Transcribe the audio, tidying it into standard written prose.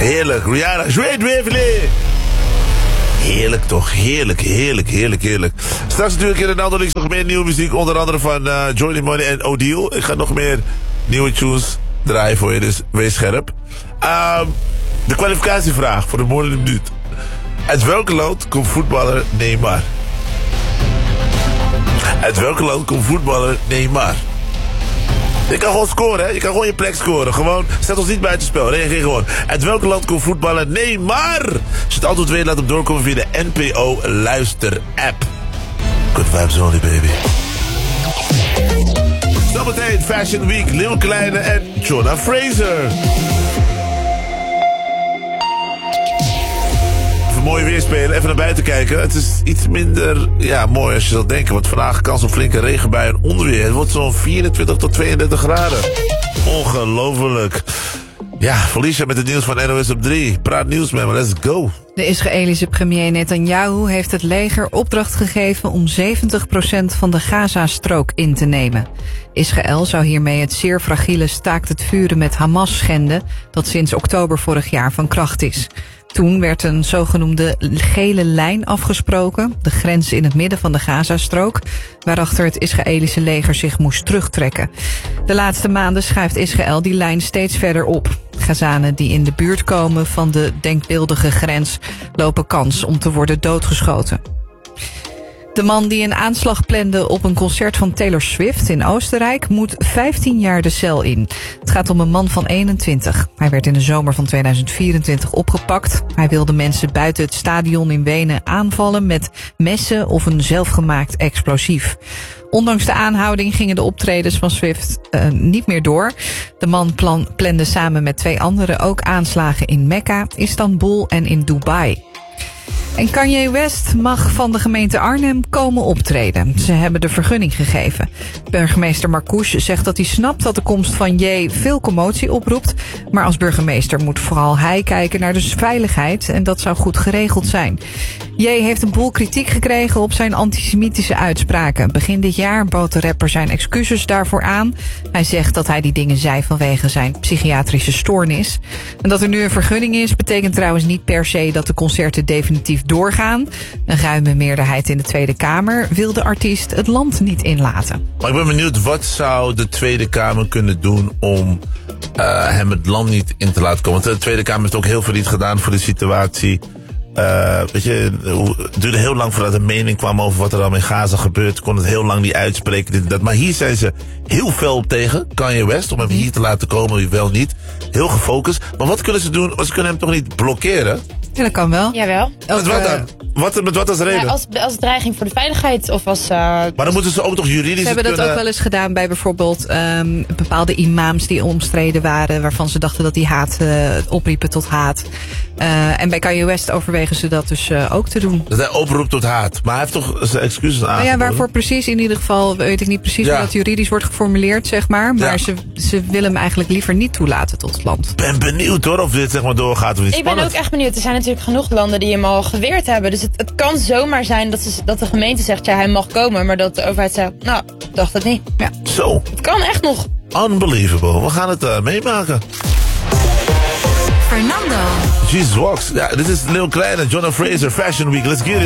Heerlijk. Rihanna. Heerlijk toch. Heerlijk. Straks natuurlijk in Ronaldo Links nog meer nieuwe muziek. Onder andere van Johnny Money en Odile. Ik ga nog meer nieuwe tunes draaien voor je. Dus wees scherp. De kwalificatievraag voor de morgen minuut. Uit welk land komt voetballer Neymar? Je kan gewoon scoren, hè? Je kan gewoon je plek scoren. Gewoon, zet ons niet buitenspel. Reageer gewoon. Uit welk land komt voetballer Neymar? Als je het antwoord weet, laat hem doorkomen via de NPO Luister-app. Good vibes only, baby. Zometeen Fashion Week, Lil Kleine en Jonah Fraser. Mooi weer spelen, even naar buiten kijken. Het is iets minder mooi als je zal denken. Want vandaag kans op flinke regenbuien en onweer. Het wordt zo'n 24 tot 32 graden. Ongelooflijk. Ja, Felicia met het nieuws van NOS op 3. Praat nieuws met me, let's go. De Israëlische premier Netanyahu heeft het leger opdracht gegeven om 70% van de Gazastrook in te nemen. Israël zou hiermee het zeer fragiele staakt het vuren met Hamas schenden, dat sinds oktober vorig jaar van kracht is. Toen werd een zogenoemde gele lijn afgesproken, de grens in het midden van de Gazastrook, waarachter het Israëlische leger zich moest terugtrekken. De laatste maanden schuift Israël die lijn steeds verder op. Gazanen die in de buurt komen van de denkbeeldige grens lopen kans om te worden doodgeschoten. De man die een aanslag plande op een concert van Taylor Swift in Oostenrijk moet 15 jaar de cel in. Het gaat om een man van 21. Hij werd in de zomer van 2024 opgepakt. Hij wilde mensen buiten het stadion in Wenen aanvallen met messen of een zelfgemaakt explosief. Ondanks de aanhouding gingen de optredens van Swift niet meer door. De man plande samen met 2 anderen ook aanslagen in Mekka, Istanbul en in Dubai. En Kanye West mag van de gemeente Arnhem komen optreden. Ze hebben de vergunning gegeven. Burgemeester Marcouch zegt dat hij snapt dat de komst van Ye veel commotie oproept. Maar als burgemeester moet vooral hij kijken naar de veiligheid en dat zou goed geregeld zijn. Ye heeft een boel kritiek gekregen op zijn antisemitische uitspraken. Begin dit jaar bood de rapper zijn excuses daarvoor aan. Hij zegt dat hij die dingen zei vanwege zijn psychiatrische stoornis. En dat er nu een vergunning is, betekent trouwens niet per se dat de concerten definitief doorgaan. Een ruime meerderheid in de Tweede Kamer wil de artiest het land niet inlaten. Maar ik ben benieuwd, wat zou de Tweede Kamer kunnen doen om hem het land niet in te laten komen? Want de Tweede Kamer heeft ook heel veel niet gedaan voor de situatie. Het duurde heel lang voordat er mening kwam over wat er dan in Gaza gebeurt. Kon het heel lang niet uitspreken, dit en dat. Maar hier zijn ze heel fel op tegen, Kanye West, om hem hier te laten komen, wie wel niet. Heel gefocust. Maar wat kunnen ze doen? Ze kunnen hem toch niet blokkeren? Ja, dat kan wel. Jawel. Met wat dan? Met wat als reden? Ja, als dreiging voor de veiligheid of als... Maar dan moeten ze ook toch juridisch... Ze hebben dat ook wel eens gedaan bij bijvoorbeeld bepaalde imams die omstreden waren, waarvan ze dachten dat die haat opriepen tot haat. En bij Kanye West overwegen ze dat dus ook te doen. Dat hij oproept tot haat. Maar hij heeft toch zijn excuses aangeboden? Nou ja, waarvoor precies? In ieder geval weet ik niet precies hoe dat juridisch wordt geformuleerd, zeg maar. Maar ze willen hem eigenlijk liever niet toelaten tot het land. Ik ben benieuwd hoor, of dit zeg maar doorgaat of niet. Ik ben ook echt benieuwd. Er zijn natuurlijk genoeg landen die hem al geweerd hebben. Dus het kan zomaar zijn dat de gemeente zegt, ja, hij mag komen. Maar dat de overheid zegt, nou, dacht het niet. Ja. Zo. Het kan echt nog. Unbelievable. We gaan het meemaken. Fernando. Jesus walks. Ja, dit is Lil Kleine, Jonah Fraser, Fashion Week. Let's get it.